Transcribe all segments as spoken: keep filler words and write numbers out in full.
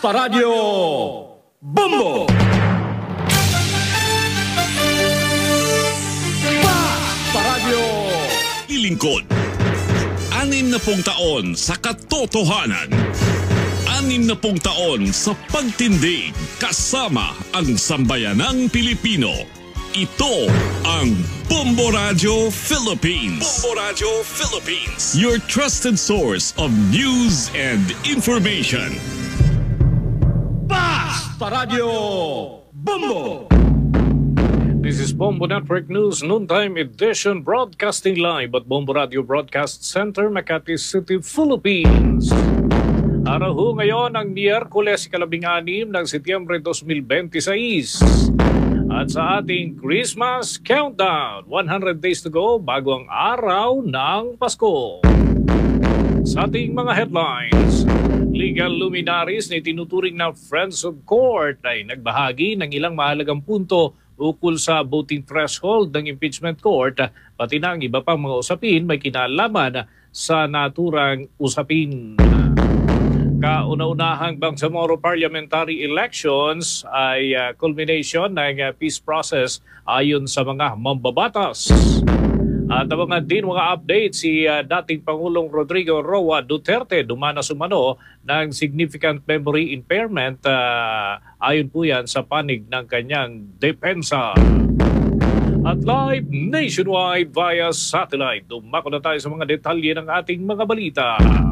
Paradyo Bombo! Paradyo Ilingkod. Anim na pong taon sa katotohanan. Anim na pong taon sa pagtindig kasama ang sambayanang Pilipino. Ito ang Bombo Radio Philippines. Bombo Radio Philippines. Your trusted source of news and information. Paradyo Bombo! This is Bombo Network News Noontime Edition, broadcasting live at Bombo Radio Broadcast Center, Makati City, Philippines. Araw ho ngayon ang Miyerkules, ikalabing-anim ng Setyembre two thousand twenty-six. At sa ating Christmas Countdown, one hundred days to go bago ang araw ng Pasko. Sa ating mga headlines, legal luminaries na tinuturing na Friends of Court ay nagbahagi ng ilang mahalagang punto ukol sa voting threshold ng impeachment court, pati na ang iba pang mga usapin may kinalaman sa naturang usapin. Kauna-unahang Bangsamoro parliamentary elections ay uh, culmination ng uh, peace process ayon sa mga mambabatas. At ang mga din mga update, si uh, dating Pangulong Rodrigo Roa Duterte dumanas umano ng significant memory impairment uh, ayon po yan sa panig ng kanyang depensa. At live nationwide via satellite, dumako na tayo sa mga detalye ng ating mga balita.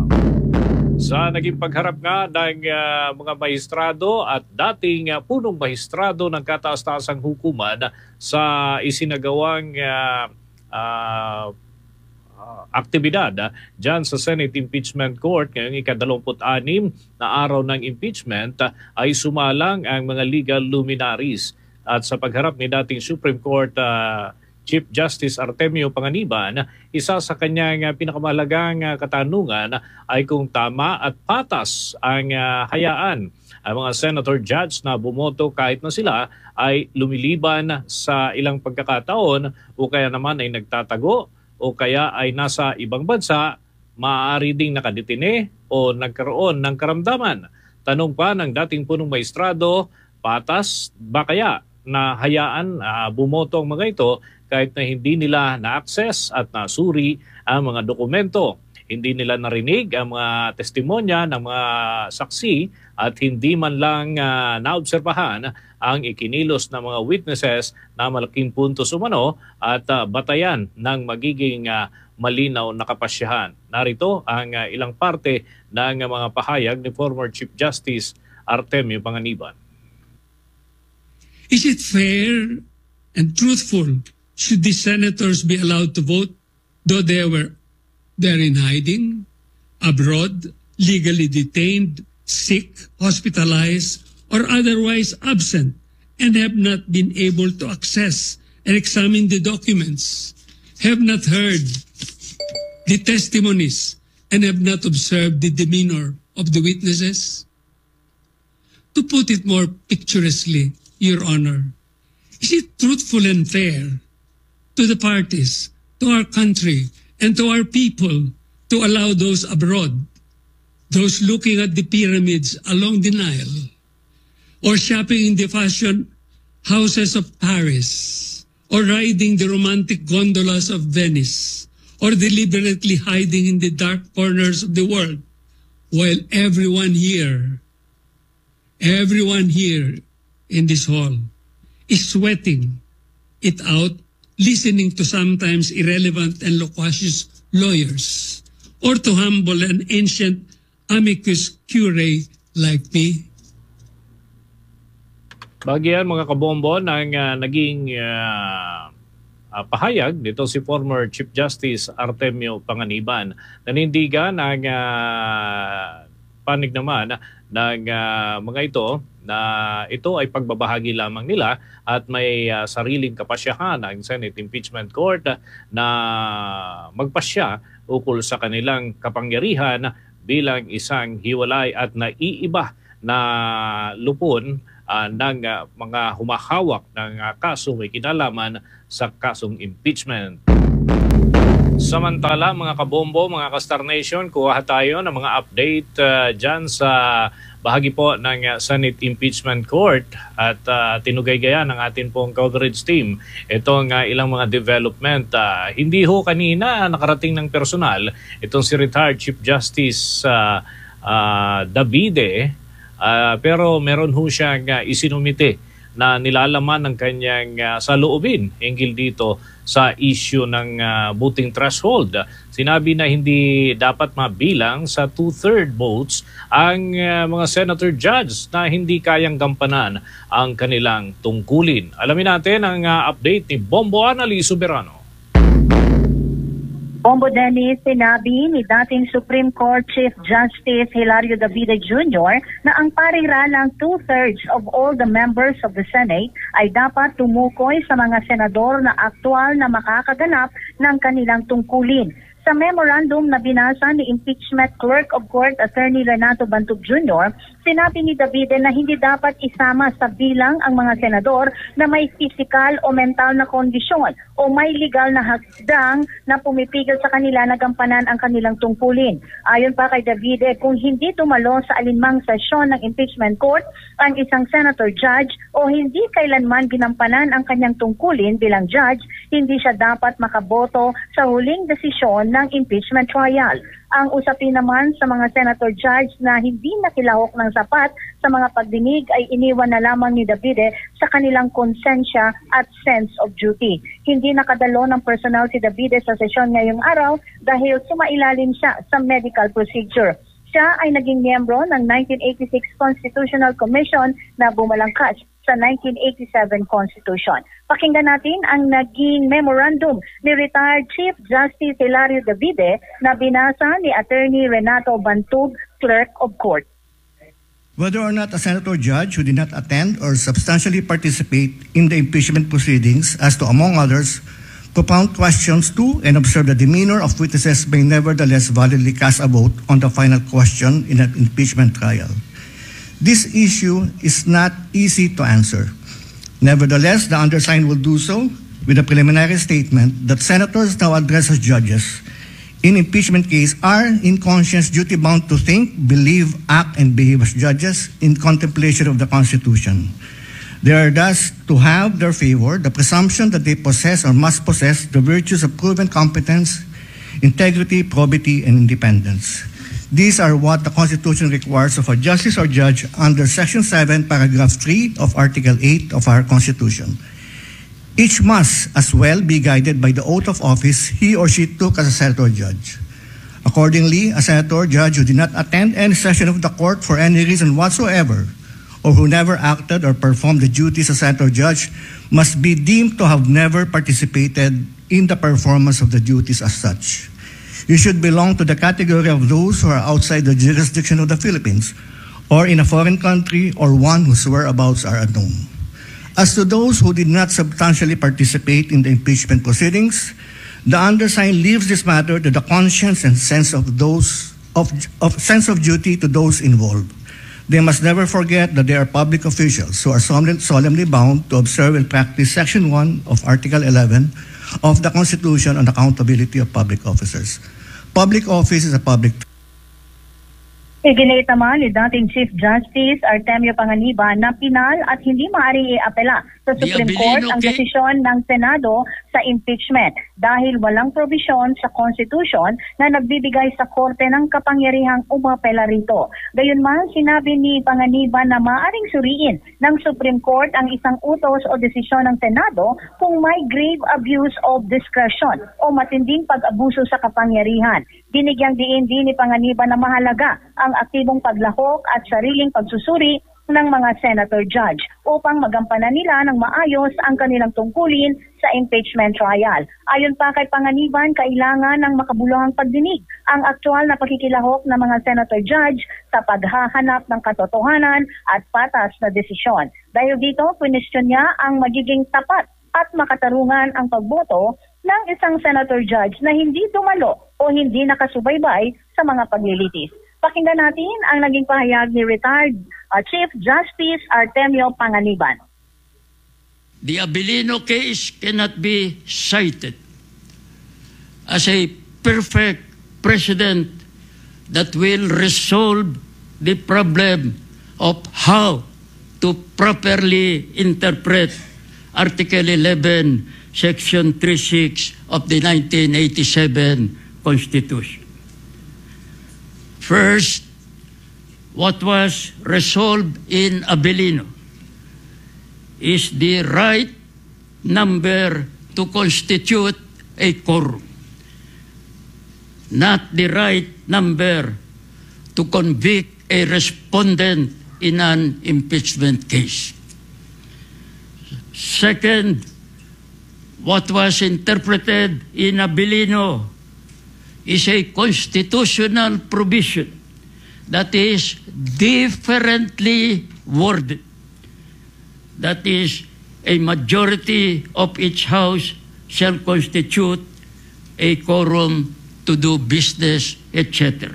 Sa naging pagharap nga ng uh, mga maestrado at dating uh, punong maestrado ng kataas-taasang hukuman sa isinagawang uh, Uh, uh, aktibidad uh, dyan sa Senate Impeachment Court ngayong ikadalawamput-anim na araw ng impeachment uh, ay sumalang ang mga legal luminaries. At sa pagharap ni dating Supreme Court uh, Chief Justice Artemio Panganiban, isa sa kanyang uh, pinakamahalagang uh, katanungan ay kung tama at patas ang uh, hayaan ang mga senator judge na bumoto kahit na sila ay lumiliban sa ilang pagkakataon o kaya naman ay nagtatago o kaya ay nasa ibang bansa, maaari ding nakadetine o nagkaroon ng karamdaman. Tanong pa ng dating punong maestrado, patas ba kaya na hayaan uh, bumoto ang mga ito kahit na hindi nila na-access at nasuri ang mga dokumento? Hindi nila narinig ang mga testimonya ng mga saksi at hindi man lang uh, naobserbahan ang ikinilos ng mga witnesses na malaking puntos umano at uh, batayan ng magiging uh, malinaw na kapasyahan. Narito ang uh, ilang parte ng uh, mga pahayag ni former Chief Justice Artemio Panganiban. Is it fair and truthful should the senators be allowed to vote though they were they're in hiding, abroad, legally detained, sick, hospitalized, or otherwise absent, and have not been able to access and examine the documents, have not heard the testimonies, and have not observed the demeanor of the witnesses? To put it more picturesquely, Your Honor, is it truthful and fair to the parties, to our country, and to our people to allow those abroad, those looking at the pyramids along the Nile, or shopping in the fashion houses of Paris, or riding the romantic gondolas of Venice, or deliberately hiding in the dark corners of the world, while everyone here, everyone here in this hall is sweating it out, listening to sometimes irrelevant and loquacious lawyers, or to humble and ancient amicus curiae like me? Bagyan mga kabombo ng uh, naging uh, uh, pahayag nito si former Chief Justice Artemio Panganiban. Nanindigan ang uh, panig naman ng uh, mga ito na ito ay pagbabahagi lamang nila at may uh, sariling kapasyahan ang Senate Impeachment Court na magpasya ukol sa kanilang kapangyarihan bilang isang hiwalay at naiiba na lupon uh, ng uh, mga humahawak ng uh, kaso may kinalaman sa kasong impeachment. Samantala, mga kabombo, mga ka-Star Nation, kuha tayo ng mga update uh, dyan sa bahagi po ng uh, Senate Impeachment Court at uh, tinugay-gaya ng atin pong coverage team itong uh, ilang mga development. Uh, hindi ho kanina nakarating ng personal itong si retired Chief Justice uh, uh, Davide, uh, pero meron ho siyang uh, isinumite na nilalaman ng kanyang uh, saloobin hinggil dito sa issue ng uh, voting threshold. Sinabi na hindi dapat mabilang sa two-third votes ang uh, mga senator judge na hindi kayang gampanan ang kanilang tungkulin. Alamin natin ang uh, update ni Bombo Anali Soberano. Bombo Dennis, sinabi ni dating Supreme Court Chief Justice Hilario Davide Junior na ang pariralang two-thirds of all the members of the Senate ay dapat tumukoy sa mga senador na aktual na makakaganap ng kanilang tungkulin. Sa memorandum na binasa ni Impeachment Clerk of Court Attorney Renato Bantub Junior, sinabi ni Davide na hindi dapat isama sa bilang ang mga senador na may physical o mental na kondisyon o may legal na hakdang na pumipigil sa kanila na gampanan ang kanilang tungkulin. Ayon pa kay Davide, kung hindi tumalo sa alinmang sesyon ng Impeachment Court ang isang senator judge o hindi kailanman ginampanan ang kanyang tungkulin bilang judge, hindi siya dapat makaboto sa huling desisyon ng impeachment trial. Ang usapin naman sa mga senator judge na hindi nakilahok ng sapat sa mga pagdinig ay iniwan na lamang ni Davide sa kanilang konsensya at sense of duty. Hindi nakadalo ng personal si Davide sa sesyon ngayong araw dahil sumailalim siya sa medical procedure. Siya ay naging miyembro ng nineteen eighty-six Constitutional Commission na bumalangkas sa nineteen eighty-seven Constitution. Pakinggan natin ang naging memorandum ni retired Chief Justice Hilario Davide na binasa ni Attorney Renato Bantub, Clerk of Court. Whether or not a senator judge who did not attend or substantially participate in the impeachment proceedings as to, among others, propound questions to and observe the demeanor of witnesses may nevertheless validly cast a vote on the final question in an impeachment trial. This issue is not easy to answer. Nevertheless, the undersigned will do so with a preliminary statement that senators now addressed as judges in impeachment case are in conscience duty bound to think, believe, act, and behave as judges in contemplation of the Constitution. They are thus to have their favor the presumption that they possess or must possess the virtues of proven competence, integrity, probity, and independence. These are what the Constitution requires of a justice or judge under Section seven, Paragraph three of Article eight of our Constitution. Each must as well be guided by the oath of office he or she took as a senator judge. Accordingly, a senator judge who did not attend any session of the court for any reason whatsoever, or who never acted or performed the duties as senator judge, must be deemed to have never participated in the performance of the duties as such. You should belong to the category of those who are outside the jurisdiction of the Philippines or in a foreign country or one whose whereabouts are unknown. As to those who did not substantially participate in the impeachment proceedings, the undersigned leaves this matter to the conscience and sense of those of, of sense of duty to those involved. They must never forget that they are public officials who are solemnly, solemnly bound to observe and practice Section one of Article eleven of the Constitution on accountability of public officers. Public office is a public. Iginit naman ni dating Chief Justice Artemio Panganiban na pinal at hindi maaaring iapela sa Supreme Court ang desisyon ng Senado sa impeachment dahil walang probisyon sa Constitution na nagbibigay sa Korte ng kapangyarihang umapela rito. Gayunman, sinabi ni Panganiban na maaaring suriin ng Supreme Court ang isang utos o desisyon ng Senado kung may grave abuse of discretion o matinding pag-abuso sa kapangyarihan. Binigyang diin din ni Panganiban na mahalaga ang aktibong paglahok at sariling pagsusuri ng mga senator judge upang magampanan nila ng maayos ang kanilang tungkulin sa impeachment trial. Ayon pa kay Panganiban, kailangan ng makabuluhang pagdinig ang aktual na pakikilahok ng mga senator judge sa paghahanap ng katotohanan at patas na desisyon. Dahil dito, kwestiyon niya ang magiging tapat at makatarungan ang pagboto ng isang senator judge na hindi dumalo o hindi nakasubaybay sa mga paglilitis. Pakinggan natin ang naging pahayag ni retired uh, Chief Justice Artemio Panganiban. The Abilino case cannot be cited as a perfect precedent that will resolve the problem of how to properly interpret Article eleven, Section three six of the nineteen eighty-seven Constitution. First, what was resolved in Abilino is the right number to constitute a quorum, not the right number to convict a respondent in an impeachment case. Second, what was interpreted in Abilino is a constitutional provision that is differently worded. That is, a majority of each house shall constitute a quorum to do business, et cetera.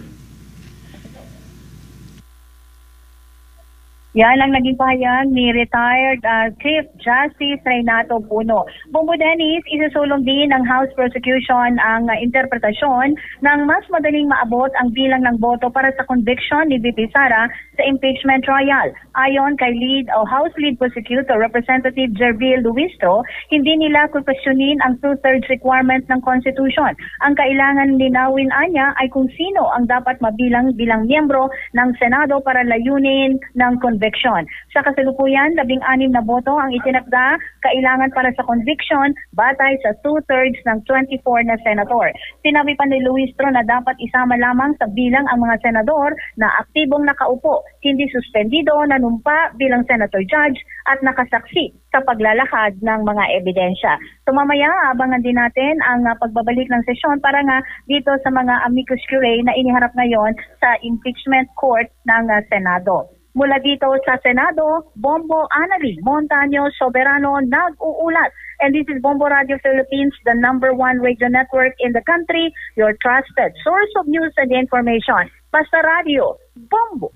Yan ang naging pahayag ni retired uh, Chief Justice Reynato Puno. Bongo Dennis, isusulong din ng House Prosecution ang uh, interpretasyon ng mas madaling maabot ang bilang ng boto para sa conviction ni V P Sara sa impeachment trial. Ayon kay lead o House Lead Prosecutor Representative Jervil Luistro, hindi nila kukwestiyonin ang two-thirds requirement ng Constitution. Ang kailangan linawin anya ay kung sino ang dapat mabilang bilang miyembro ng Senado para layunin ng conviction. Sa kasalukuyan, labing anim na boto ang itinakda kailangan para sa conviction batay sa two-thirds ng twenty-four na senator. Sinabi pa ni Luistro na dapat isama lamang sa bilang ang mga senador na aktibong nakaupo, hindi suspendido, nanumpa bilang senator judge at nakasaksi sa paglalakad ng mga ebidensya. So mamaya, abangan din natin ang uh, pagbabalik ng sesyon para nga dito sa mga amicus curiae na iniharap ngayon sa impeachment court ng uh, Senado. Mula dito sa Senado, Bombo Anali Montaño Soberano nag-uulat. And this is Bombo Radio Philippines, the number one radio network in the country, your trusted source of news and information. Basta Radio, Bombo.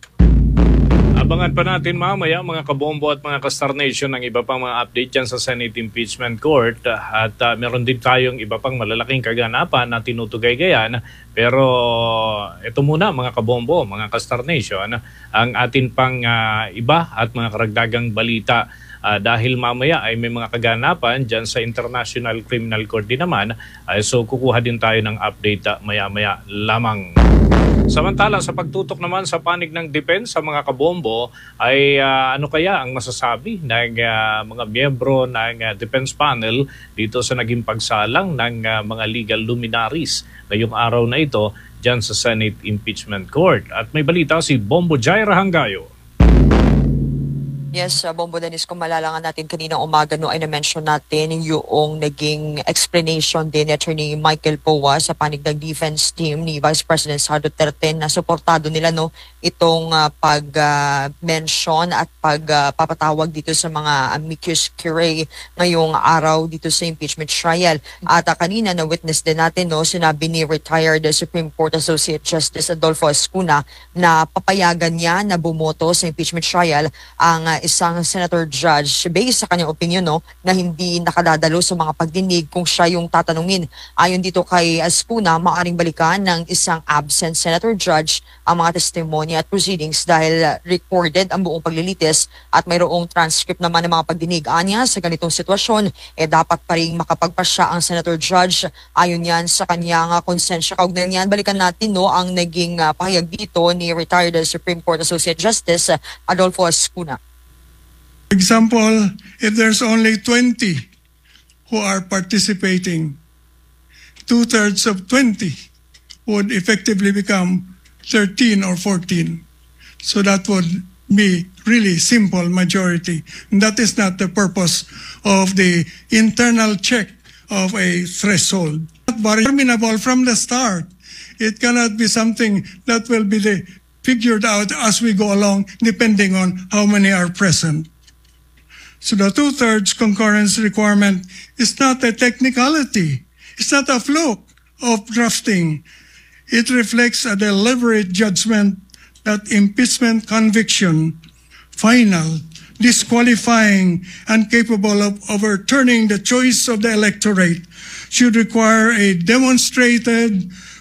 Abangan pa natin mamaya mga kabombo at mga ka-Star Nation ng iba pang mga update dyan sa Senate Impeachment Court. At uh, meron din tayong iba pang malalaking kaganapan na tinutugay-gayan. Pero ito muna mga kabombo, mga ka-Star Nation, ang atin pang uh, iba at mga karagdagang balita. Uh, dahil mamaya ay may mga kaganapan dyan sa International Criminal Court din naman. Uh, so kukuha din tayo ng update uh, maya-maya lamang. Samantala, sa pagtutok naman sa panig ng defense sa mga kabombo, ay uh, ano kaya ang masasabi ng uh, mga miyembro ng uh, defense panel dito sa naging pagsalang ng uh, mga legal luminaries ngayong araw na ito dyan sa Senate Impeachment Court. At may balita si Bombo Jaira Hangayo. Yes, uh, Bombo Dennis, kung malalangan natin kaninang umaga no ay na-mention natin yung naging explanation din ni Attorney Michael Powa sa panig ng defense team ni Vice President Sara Duterte na suportado nila no itong uh, pag-mention uh, at pagpapatawag uh, dito sa mga amicus curiae ngayong araw dito sa impeachment trial. At uh, kanina na witness din natin no sinabi ni retired Supreme Court Associate Justice Adolfo Escuna na papayagan niya na bumoto sa impeachment trial ang uh, isang senator judge based sa kanyang opinion no, na hindi nakadadalo sa mga pagdinig kung siya yung tatanungin. Ayon dito kay Escuna, maaaring balikan ng isang absent senator judge ang mga testimonya at proceedings dahil recorded ang buong paglilitis at mayroong transcript naman ng mga pagdinig. Anya, sa ganitong sitwasyon, eh dapat pa rin makapagpasya ang senator judge. Ayon yan sa kanyang uh, konsensya. Kaugnay niyan, balikan natin no, ang naging uh, pahayag dito ni retired Supreme Court Associate Justice uh, Adolfo Escuna. Example, if there's only twenty who are participating, two-thirds of twenty would effectively become thirteen or fourteen. So that would be really simple majority. And that is not the purpose of the internal check of a threshold. Determinable from the start. It cannot be something that will be the, figured out as we go along depending on how many are present. So the two-thirds concurrence requirement is not a technicality. It's not a fluke of drafting. It reflects a deliberate judgment that impeachment conviction, final, disqualifying, and capable of overturning the choice of the electorate should require a demonstrated